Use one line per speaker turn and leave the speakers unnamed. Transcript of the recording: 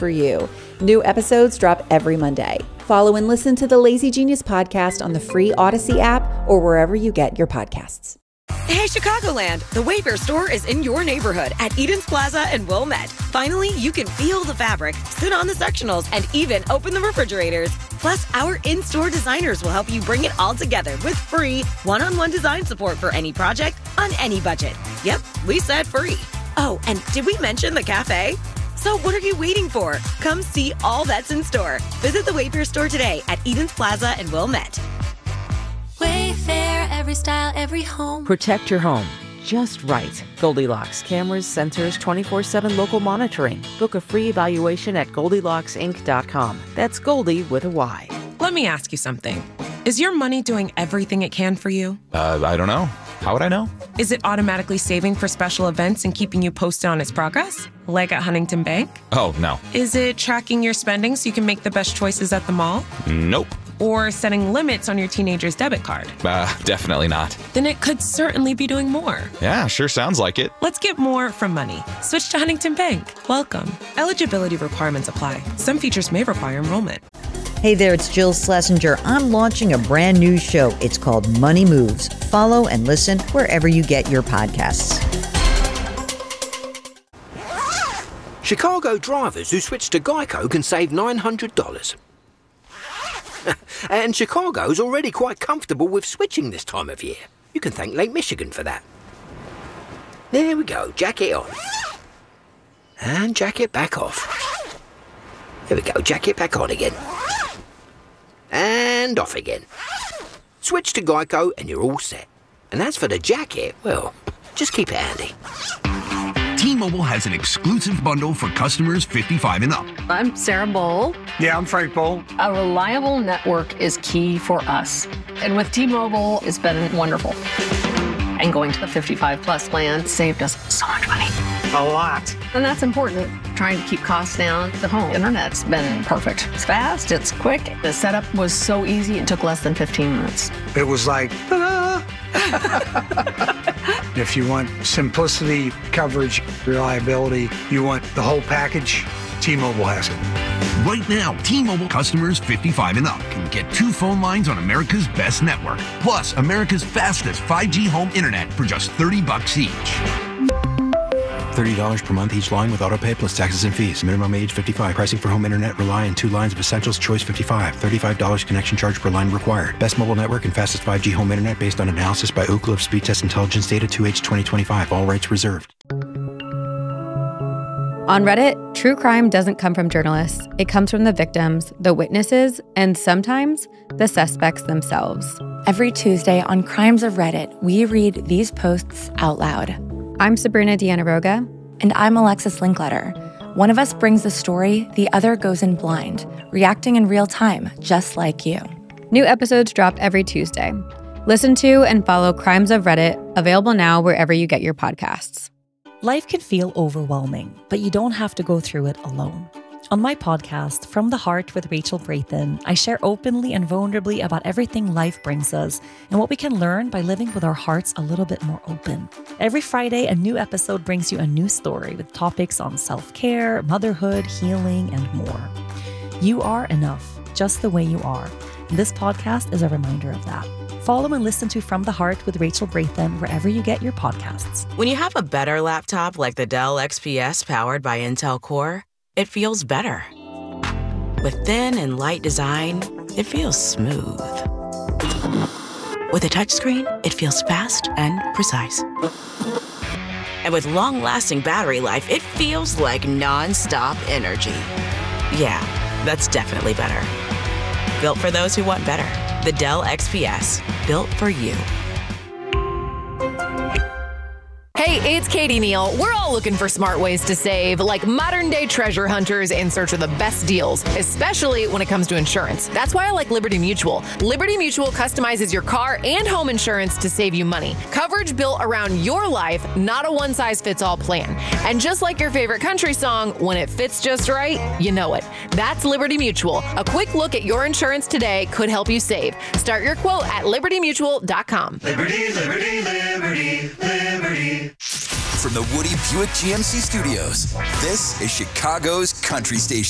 for you. New episodes drop every Monday. Follow and listen to the Lazy Genius podcast on the free Odyssey app or wherever you get your podcasts.
Hey, Chicagoland! The Wayfair store is in your neighborhood at Eden's Plaza and Wilmette. Finally, you can feel the fabric, sit on the sectionals, and even open the refrigerators. Plus, our in-store designers will help you bring it all together with free one-on-one design support for any project on any budget. Yep, we said free. Oh, and did we mention the cafe? So what are you waiting for? Come see all that's in store. Visit the Wayfair store today at Eden's Plaza and Wilmette.
Wayfair, every style, every home.
Protect your home just right. Goldilocks cameras, sensors, 24/7 local monitoring. Book a free evaluation at GoldilocksInc.com. That's Goldie with a Y.
Let me ask you something. Is your money doing everything it can for you?
I don't know. How would I know?
Is it automatically saving for special events and keeping you posted on its progress? Like at Huntington Bank?
Oh, no.
Is it tracking your spending so you can make the best choices at the mall?
Nope.
Or setting limits on your teenager's debit card?
Definitely not.
Then it could certainly be doing more.
Yeah, sure sounds like it.
Let's get more from money. Switch to Huntington Bank. Welcome. Eligibility requirements apply. Some features may require enrollment.
Hey there, it's Jill Schlesinger. I'm launching a brand new show. It's called Money Moves. Follow and listen wherever you get your podcasts.
Chicago drivers who switch to Geico can save $900. And Chicago's already quite comfortable with switching this time of year. You can thank Lake Michigan for that. There we go, jacket on. And jacket back off. There we go, jacket back on again. And off again. Switch to Geico and you're all set. And as for the jacket, well, just keep it handy.
T-Mobile has an exclusive bundle for customers 55 and up.
I'm Sarah Bowl.
Yeah, I'm Frank Bowl.
A reliable network is key for us. And with T-Mobile, it's been wonderful. And going to the 55 plus plan saved us so much money.
A lot.
And that's important. Trying to keep costs down. The home internet's been perfect. It's fast, it's quick. The setup was so easy, it took less than 15 minutes.
It was like, ta-da! If you want simplicity, coverage, reliability, you want the whole package, T-Mobile has it.
Right now, T-Mobile customers 55 and up can get 2 phone lines on America's best network, plus America's fastest 5G home internet for just $30 each.
$30 per month each line with autopay plus taxes and fees. Minimum age 55. Pricing for home internet rely on 2 lines of Essentials. Choice 55. $35 connection charge per line required. Best mobile network and fastest 5G home internet based on analysis by Ookla of Speed Test Intelligence data 2H 2025. All rights reserved.
On Reddit, true crime doesn't come from journalists. It comes from the victims, the witnesses, and sometimes the suspects themselves.
Every Tuesday on Crimes of Reddit, we read these posts out loud.
I'm Sabrina Diana-Roga.
And I'm Alexis Linkletter. One of us brings the story, the other goes in blind, reacting in real time, just like you.
New episodes drop every Tuesday. Listen to and follow Crimes of Reddit, available now wherever you get your podcasts.
Life can feel overwhelming, but you don't have to go through it alone. On my podcast, From the Heart with Rachel Brayton, I share openly and vulnerably about everything life brings us and what we can learn by living with our hearts a little bit more open. Every Friday, a new episode brings you a new story with topics on self-care, motherhood, healing, and more. You are enough, just the way you are. And this podcast is a reminder of that. Follow and listen to From the Heart with Rachel Brayton wherever you get your podcasts.
When you have a better laptop like the Dell XPS powered by Intel Core, it feels better. With thin and light design, it feels smooth. With a touchscreen, it feels fast and precise. And with long-lasting battery life, it feels like non-stop energy. Yeah, that's definitely better. Built for those who want better. The Dell XPS, built for you.
Hey, it's Katie Neal. We're all looking for smart ways to save, like modern-day treasure hunters in search of the best deals, especially when it comes to insurance. That's why I like Liberty Mutual. Liberty Mutual customizes your car and home insurance to save you money. Coverage built around your life, not a one-size-fits-all plan. And just like your favorite country song, when it fits just right, you know it. That's Liberty Mutual. A quick look at your insurance today could help you save. Start your quote at libertymutual.com.
Liberty, liberty, liberty, liberty.
From the Woody Buick GMC Studios, this is Chicago's Country Station.